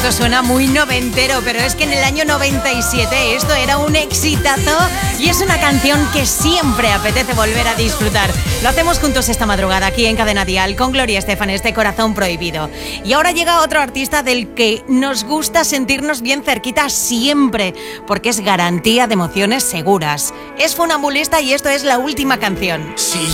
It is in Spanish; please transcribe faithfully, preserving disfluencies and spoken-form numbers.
esto suena muy noventero, pero es que en el año noventa y siete esto era un exitazo y es una canción que siempre apetece volver a disfrutar. Lo hacemos juntos esta madrugada aquí en Cadena Dial con Gloria Estefan, este Corazón Prohibido. Y ahora llega otro artista del que nos gusta sentirnos bien cerquita siempre, porque es garantía de emociones seguras. Es funambulista y esto es la última canción. Si